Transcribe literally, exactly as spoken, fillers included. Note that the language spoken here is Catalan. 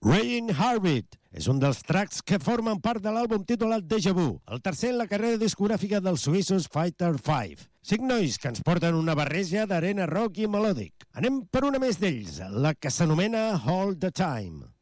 Rain Heartbeat és un dels tracks que formen part de l'àlbum titulat Déjà Vu, el tercer en la carrera discogràfica dels suïssos Fighter cinc. Cinc nois que ens porten una barreja d'arena rock i melòdic. Anem per una més d'ells, la que s'anomena All the Time.